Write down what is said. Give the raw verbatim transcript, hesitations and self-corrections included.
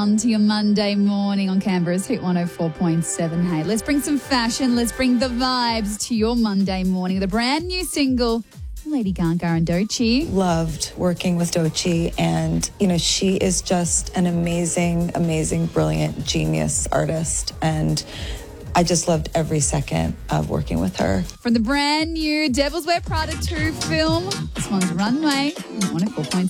On to your Monday morning on Canberra's Hit one oh four point seven. Hey, let's bring some fashion. Let's bring the vibes to your Monday morning. The brand new single, Lady Gaga and Doechii. Loved working with Doechii, and, you know, she is just an amazing, amazing, brilliant, genius artist, and I just loved every second of working with her. From the brand new Devil's Wear Prada two film, this one's Runway on one oh four point seven.